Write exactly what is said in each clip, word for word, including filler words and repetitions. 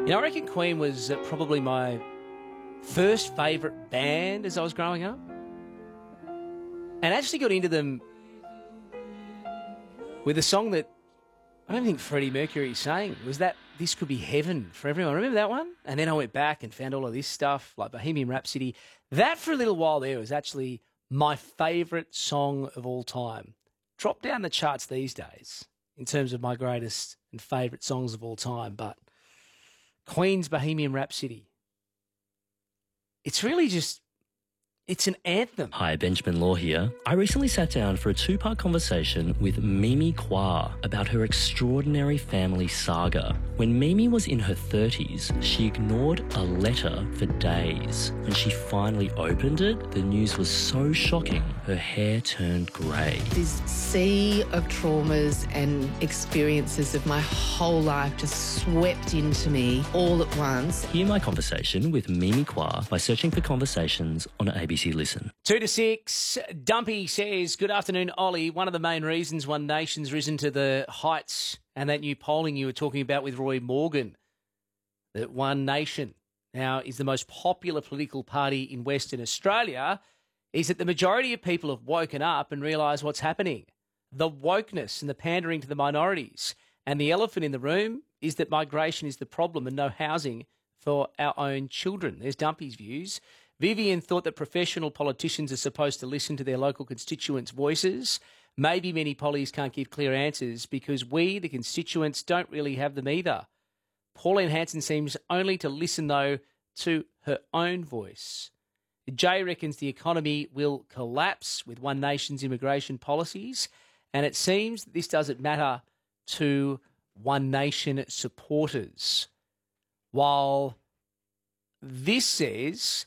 You know, I reckon Queen was uh, probably my first favourite band as I was growing up. And actually got into them with a song that I don't think Freddie Mercury sang, was that This Could Be Heaven for Everyone. Remember that one? And then I went back and found all of this stuff, like Bohemian Rhapsody. That, for a little while there, was actually my favourite song of all time. Dropped down the charts these days in terms of my greatest and favourite songs of all time, but Queen's Bohemian Rhapsody, it's really just, it's an anthem. Hi, Benjamin Law here. I recently sat down for a two-part conversation with Mimi Kwa about her extraordinary family saga. When Mimi was in her thirties, she ignored a letter for days. When she finally opened it, the news was so shocking, her hair turned grey. This sea of traumas and experiences of my whole life just swept into me all at once. Hear my conversation with Mimi Kwa by searching for Conversations on A B C Listen. Two to six, Dumpy says, good afternoon, Ollie. One of the main reasons One Nation's risen to the heights and that new polling you were talking about with Roy Morgan, that One Nation now is the most popular political party in Western Australia, is that the majority of people have woken up and realised what's happening. The wokeness and the pandering to the minorities. And the elephant in the room is that migration is the problem and no housing for our own children. There's Dumpy's views. Vivian thought that professional politicians are supposed to listen to their local constituents' voices. Maybe many pollies can't give clear answers because we, the constituents, don't really have them either. Pauline Hanson seems only to listen, though, to her own voice. Jay reckons the economy will collapse with One Nation's immigration policies, and it seems that this doesn't matter to One Nation supporters. While this says,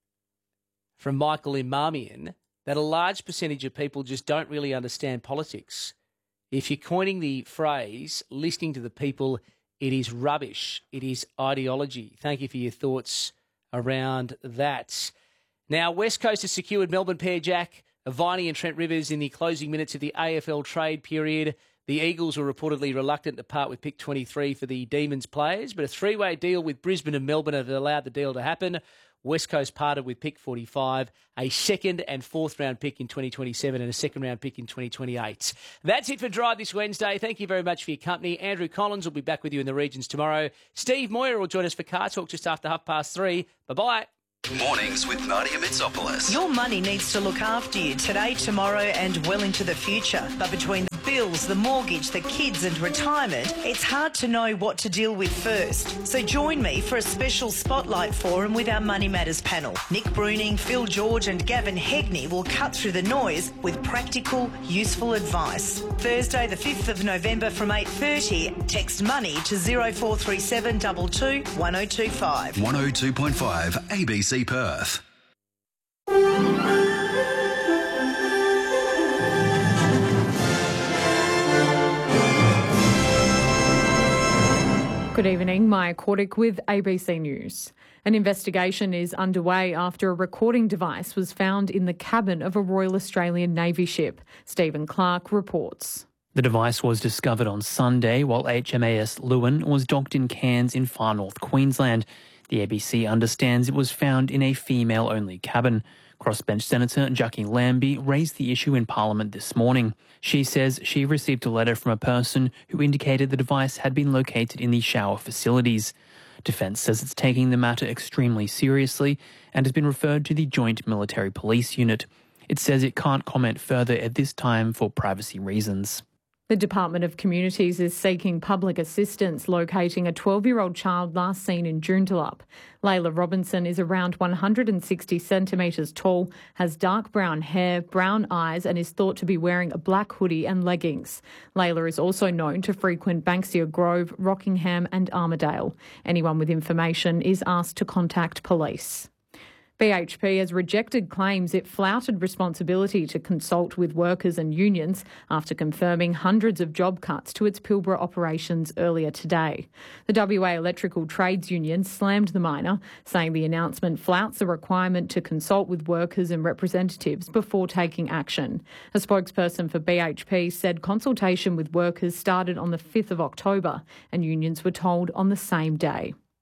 from Michael Imamian, that a large percentage of people just don't really understand politics. If you're coining the phrase, listening to the people, it is rubbish. It is ideology. Thank you for your thoughts around that. Now, West Coast has secured Melbourne pair Jack Viney and Trent Rivers in the closing minutes of the A F L trade period. The Eagles were reportedly reluctant to part with pick twenty-three for the Demons players, but a three-way deal with Brisbane and Melbourne have allowed the deal to happen. West Coast parted with pick forty-five, a second and fourth round pick in twenty twenty-seven and a second round pick in twenty twenty-eight. That's it for Drive this Wednesday. Thank you very much for your company. Andrew Collins will be back with you in the regions tomorrow. Steve Moyer will join us for Car Talk just after half past three. Bye-bye. Mornings with Nadia Mitsopoulos. Your money needs to look after you today, tomorrow and well into the future. But between the bills, the mortgage, the kids and retirement, it's hard to know what to deal with first. So join me for a special Spotlight Forum with our Money Matters panel. Nick Bruning, Phil George and Gavin Hegney will cut through the noise with practical, useful advice. Thursday the fifth of November from eight thirty, text MONEY to zero four three seven two two one zero two five. one oh two point five A B C Perth. Good evening, Maya Kordick with A B C News. An investigation is underway after a recording device was found in the cabin of a Royal Australian Navy ship. Stephen Clark reports. The device was discovered on Sunday while H M A S Lewin was docked in Cairns in far north Queensland. The A B C understands it was found in a female-only cabin. Crossbench Senator Jackie Lambie raised the issue in Parliament this morning. She says she received a letter from a person who indicated the device had been located in the shower facilities. Defence says it's taking the matter extremely seriously and has been referred to the Joint Military Police Unit. It says it can't comment further at this time for privacy reasons. The Department of Communities is seeking public assistance locating a twelve-year-old child last seen in Joondalup. Layla Robinson is around one hundred sixty centimetres tall, has dark brown hair, brown eyes and is thought to be wearing a black hoodie and leggings. Layla is also known to frequent Banksia Grove, Rockingham and Armidale. Anyone with information is asked to contact police. B H P has rejected claims it flouted responsibility to consult with workers and unions after confirming hundreds of job cuts to its Pilbara operations earlier today. The W A Electrical Trades Union slammed the miner, saying the announcement flouts the requirement to consult with workers and representatives before taking action. A spokesperson for B H P said consultation with workers started on the fifth of October and unions were told on the same day.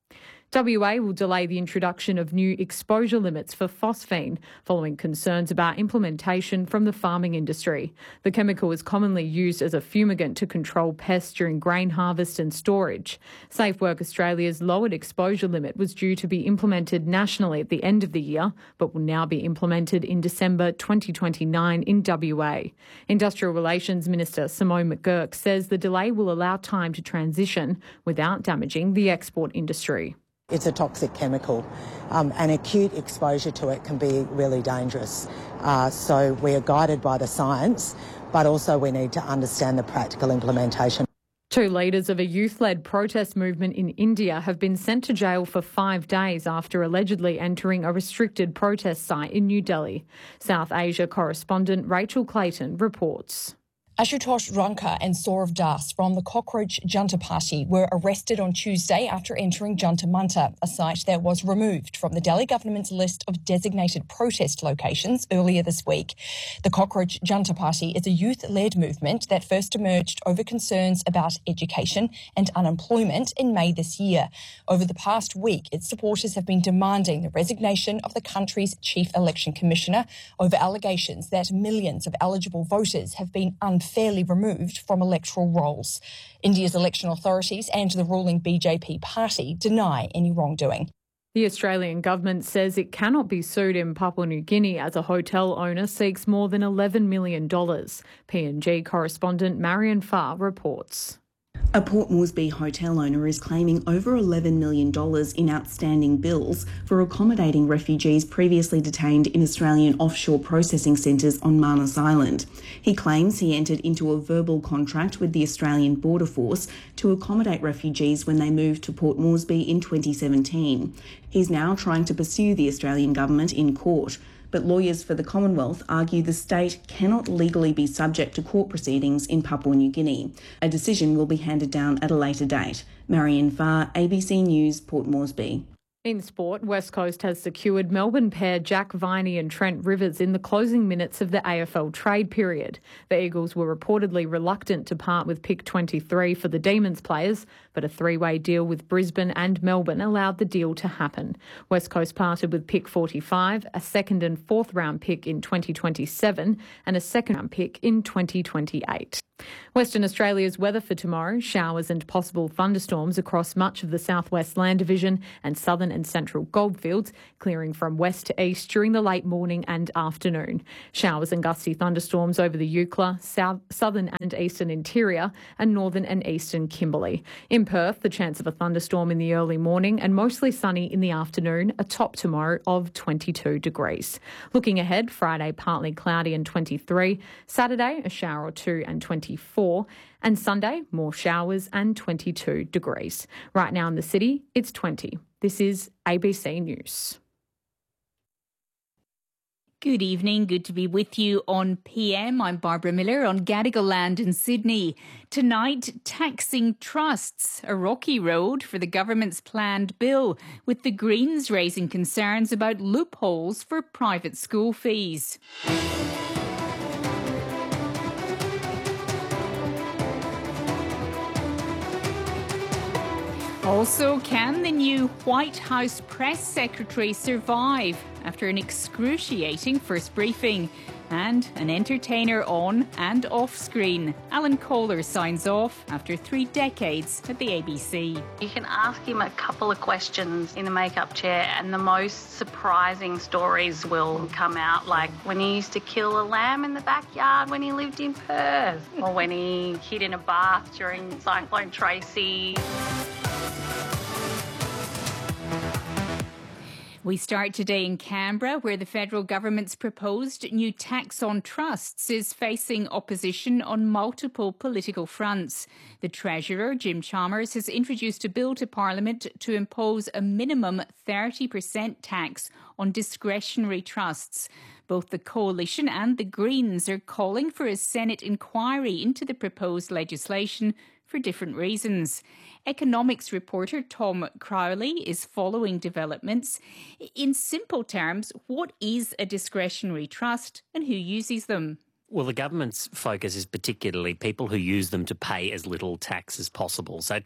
W A will delay the introduction of new exposure limits for phosphine following concerns about implementation from the farming industry. The chemical is commonly used as a fumigant to control pests during grain harvest and storage. Safe Work Australia's lowered exposure limit was due to be implemented nationally at the end of the year, but will now be implemented in December twenty twenty-nine in W A. Industrial Relations Minister Simone McGurk says the delay will allow time to transition without damaging the export industry. It's a toxic chemical um, and acute exposure to it can be really dangerous. Uh, so we are guided by the science, but also we need to understand the practical implementation. Two leaders of a youth-led protest movement in India have been sent to jail for five days after allegedly entering a restricted protest site in New Delhi. South Asia correspondent Rachel Clayton reports. Ashutosh Ranka and Saurav Das from the Cockroach Junta Party were arrested on Tuesday after entering Junta Manta, a site that was removed from the Delhi government's list of designated protest locations earlier this week. The Cockroach Junta Party is a youth-led movement that first emerged over concerns about education and unemployment in May this year. Over the past week, its supporters have been demanding the resignation of the country's chief election commissioner over allegations that millions of eligible voters have been unfairly fairly removed from electoral rolls. India's election authorities and the ruling B J P party deny any wrongdoing. The Australian government says it cannot be sued in Papua New Guinea as a hotel owner seeks more than eleven million dollars. P N G correspondent Marion Farr reports. A Port Moresby hotel owner is claiming over eleven million dollars in outstanding bills for accommodating refugees previously detained in Australian offshore processing centres on Manus Island. He claims he entered into a verbal contract with the Australian Border Force to accommodate refugees when they moved to Port Moresby in twenty seventeen. He's now trying to pursue the Australian government in court. But lawyers for the Commonwealth argue the state cannot legally be subject to court proceedings in Papua New Guinea. A decision will be handed down at a later date. Marion Farr, A B C News, Port Moresby. In sport, West Coast has secured Melbourne pair Jack Viney and Trent Rivers in the closing minutes of the A F L trade period. The Eagles were reportedly reluctant to part with pick twenty-three for the Demons players, but a three-way deal with Brisbane and Melbourne allowed the deal to happen. West Coast parted with pick forty-five, a second and fourth round pick in twenty twenty-seven and a second round pick in twenty twenty-eight. Western Australia's weather for tomorrow: showers and possible thunderstorms across much of the southwest land division and southern and central goldfields, clearing from west to east during the late morning and afternoon. Showers and gusty thunderstorms over the Eucla, south, southern and eastern interior and northern and eastern Kimberley. In Perth, the chance of a thunderstorm in the early morning and mostly sunny in the afternoon, a top tomorrow of twenty-two degrees. Looking ahead, Friday partly cloudy and twenty-three, Saturday a shower or two and twenty-four, and Sunday more showers and twenty-two degrees. Right now in the city, it's twenty. This is A B C News. Good evening. Good to be with you on P M. I'm Barbara Miller on Gadigal land in Sydney. Tonight, taxing trusts, a rocky road for the government's planned bill, with the Greens raising concerns about loopholes for private school fees. Also, can the new White House press secretary survive after an excruciating first briefing? And an entertainer on and off screen. Alan Kohler signs off after three decades at the A B C. You can ask him a couple of questions in the makeup chair and the most surprising stories will come out, like when he used to kill a lamb in the backyard when he lived in Perth, or when he hid in a bath during Cyclone Tracy. We start today in Canberra, where the federal government's proposed new tax on trusts is facing opposition on multiple political fronts. The Treasurer, Jim Chalmers, has introduced a bill to Parliament to impose a minimum thirty percent tax on discretionary trusts. Both the Coalition and the Greens are calling for a Senate inquiry into the proposed legislation for different reasons. Economics reporter Tom Crowley is following developments. In simple terms, what is a discretionary trust and who uses them? Well, the government's focus is particularly people who use them to pay as little tax as possible. So trusts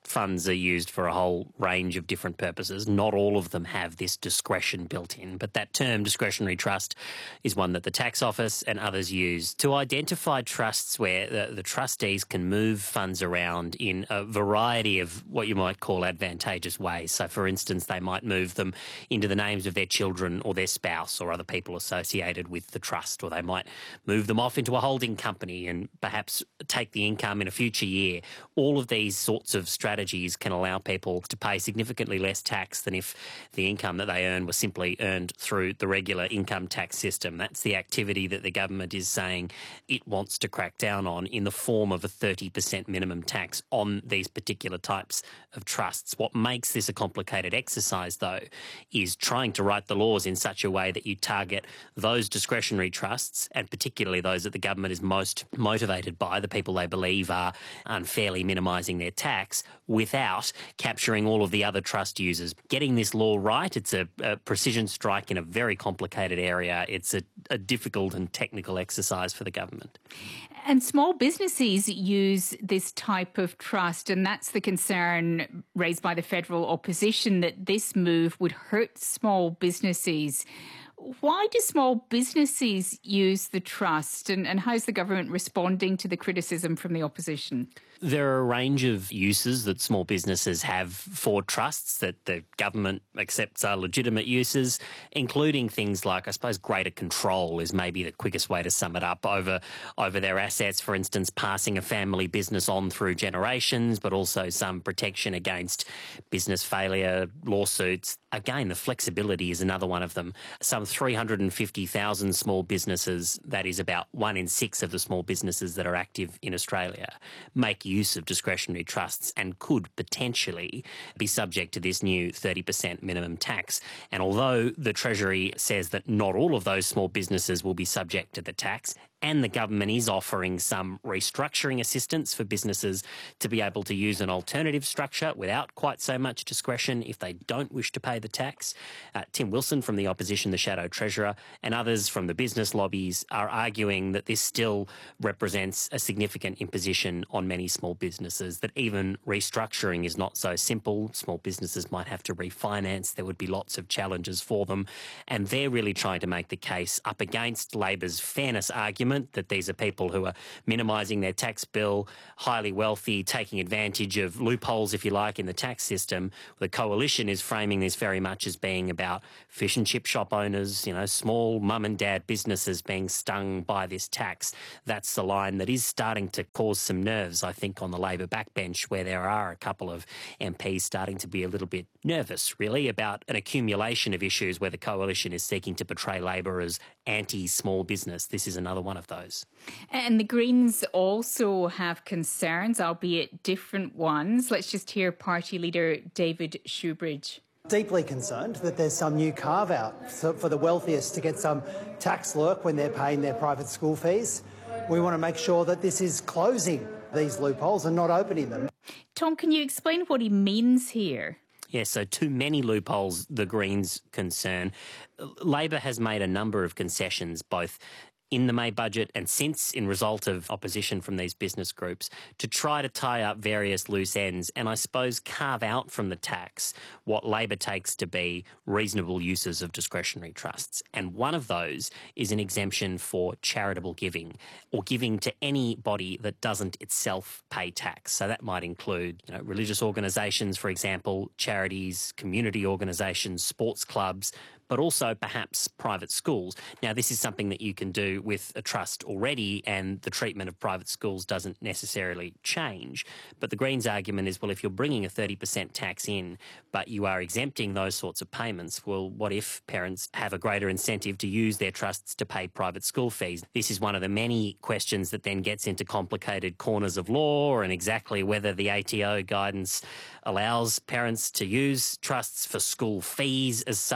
funds are used for a whole range of different purposes. Not all of them have this discretion built in, but that term discretionary trust is one that the tax office and others use to identify trusts where the, the trustees can move funds around in a variety of what you might call advantageous ways. So, for instance, they might move them into the names of their children or their spouse or other people associated with the trust, or they might move them off into a holding company and perhaps take the income in a future year. All of these sorts of strategies Strategies can allow people to pay significantly less tax than if the income that they earn was simply earned through the regular income tax system. That's the activity that the government is saying it wants to crack down on in the form of a thirty percent minimum tax on these particular types of trusts. What makes this a complicated exercise, though, is trying to write the laws in such a way that you target those discretionary trusts, and particularly those that the government is most motivated by, the people they believe are unfairly minimising their tax, without capturing all of the other trust users. Getting this law right, it's a, a precision strike in a very complicated area. It's a, a difficult and technical exercise for the government. And small businesses use this type of trust, and that's the concern raised by the federal opposition, that this move would hurt small businesses. Why do small businesses use the trust, and, and how's the government responding to the criticism from the opposition? There are a range of uses that small businesses have for trusts that the government accepts are legitimate uses, including things like, I suppose, greater control is maybe the quickest way to sum it up, over, over their assets, for instance, passing a family business on through generations, but also some protection against business failure, lawsuits. Again, the flexibility is another one of them. Some three hundred fifty thousand small businesses, that is about one in six of the small businesses that are active in Australia, make use of discretionary trusts and could potentially be subject to this new thirty percent minimum tax. And although the Treasury says that not all of those small businesses will be subject to the tax, and the government is offering some restructuring assistance for businesses to be able to use an alternative structure without quite so much discretion if they don't wish to pay the tax. Uh, Tim Wilson from the opposition, the Shadow Treasurer, and others from the business lobbies are arguing that this still represents a significant imposition on many small businesses, that even restructuring is not so simple. Small businesses might have to refinance. There would be lots of challenges for them. And they're really trying to make the case up against Labor's fairness argument that these are people who are minimising their tax bill, highly wealthy, taking advantage of loopholes, if you like, in the tax system. The Coalition is framing this very much as being about fish and chip shop owners, you know, small mum and dad businesses being stung by this tax. That's the line that is starting to cause some nerves, I think, on the Labor backbench, where there are a couple of M Ps starting to be a little bit nervous, really, about an accumulation of issues where the Coalition is seeking to portray Labor as anti-small business. This is another one of those. And the Greens also have concerns, albeit different ones. Let's just hear Party Leader David Shoebridge. Deeply concerned that there's some new carve-out for the wealthiest to get some tax lurk when they're paying their private school fees. We want to make sure that this is closing these loopholes and not opening them. Tom, can you explain what he means here? Yeah, so too many loopholes, the Greens concern. Labor has made a number of concessions, both in the May budget and since, in result of opposition from these business groups, to try to tie up various loose ends and, I suppose, carve out from the tax what Labor takes to be reasonable uses of discretionary trusts. And one of those is an exemption for charitable giving, or giving to any body that doesn't itself pay tax. So that might include, you know, religious organisations, for example, charities, community organisations, sports clubs, but also perhaps private schools. Now, this is something that you can do with a trust already, and the treatment of private schools doesn't necessarily change. But the Greens' argument is, well, if you're bringing a thirty percent tax in, but you are exempting those sorts of payments, well, what if parents have a greater incentive to use their trusts to pay private school fees? This is one of the many questions that then gets into complicated corners of law, and exactly whether the A T O guidance allows parents to use trusts for school fees as such.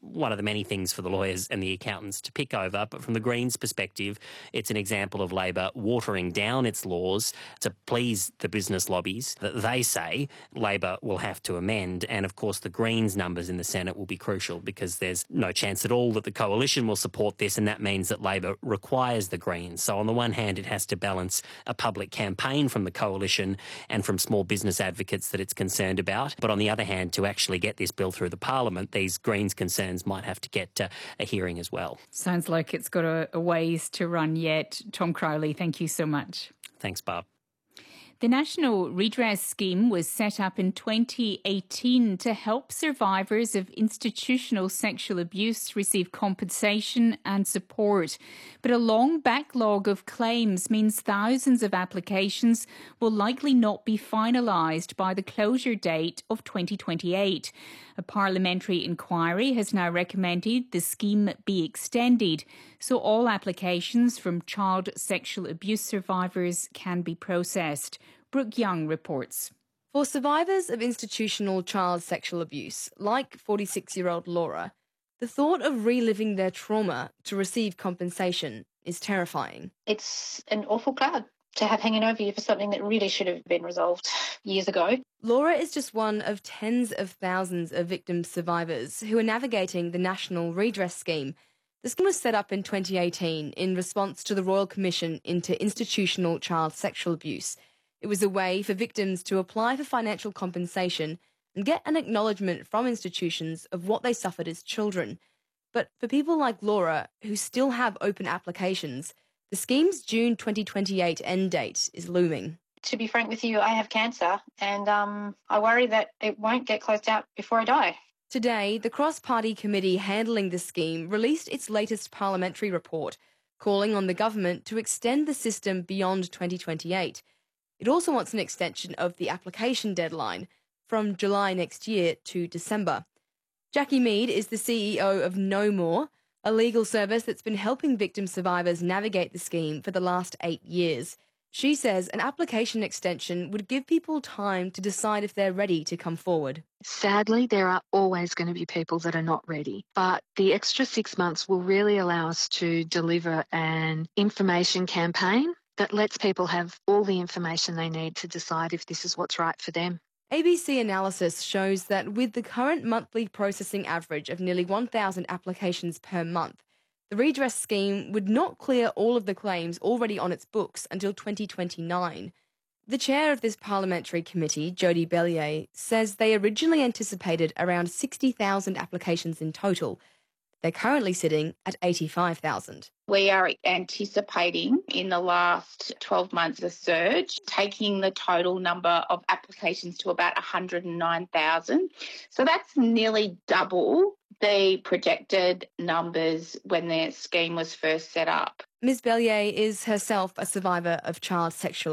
one of the many things for the lawyers and the accountants to pick over. But from the Greens' perspective, it's an example of Labor watering down its laws to please the business lobbies that they say Labor will have to amend. And of course, the Greens' numbers in the Senate will be crucial because there's no chance at all that the coalition will support this, and that means that Labor requires the Greens. So on the one hand, it has to balance a public campaign from the coalition and from small business advocates that it's concerned about. But on the other hand, to actually get this bill through the Parliament, these Greens concerns might have to get uh, a hearing as well. Sounds like it's got a, a ways to run yet. Tom Crowley, thank you so much. Thanks, Barb. The National Redress Scheme was set up in twenty eighteen to help survivors of institutional sexual abuse receive compensation and support. But a long backlog of claims means thousands of applications will likely not be finalised by the closure date of twenty twenty-eight. A parliamentary inquiry has now recommended the scheme be extended so all applications from child sexual abuse survivors can be processed. Brooke Young reports. For survivors of institutional child sexual abuse, like forty-six-year-old Laura, the thought of reliving their trauma to receive compensation is terrifying. It's an awful cloud to have hanging over you for something that really should have been resolved years ago. Laura is just one of tens of thousands of victim survivors who are navigating the National Redress Scheme. The scheme was set up in twenty eighteen in response to the Royal Commission into Institutional Child Sexual Abuse. It was a way for victims to apply for financial compensation and get an acknowledgement from institutions of what they suffered as children. But for people like Laura, who still have open applications, the scheme's June twenty twenty-eight end date is looming. To be frank with you, I have cancer, and um, I worry that it won't get closed out before I die. Today, the cross-party committee handling the scheme released its latest parliamentary report, calling on the government to extend the system beyond twenty twenty-eight. It also wants an extension of the application deadline from July next year to December. Jackie Mead is the C E O of No More, a legal service that's been helping victim survivors navigate the scheme for the last eight years. She says an application extension would give people time to decide if they're ready to come forward. Sadly, there are always going to be people that are not ready, but the extra six months will really allow us to deliver an information campaign that lets people have all the information they need to decide if this is what's right for them. A B C analysis shows that with the current monthly processing average of nearly one thousand applications per month, the redress scheme would not clear all of the claims already on its books until twenty twenty-nine. The chair of this parliamentary committee, Jodie Bellier, says they originally anticipated around sixty thousand applications in total. They're currently sitting at eighty-five thousand. We are anticipating in the last twelve months a surge, taking the total number of applications to about one hundred nine thousand. So that's nearly double the projected numbers when the scheme was first set up. Miz Bellier is herself a survivor of child sexual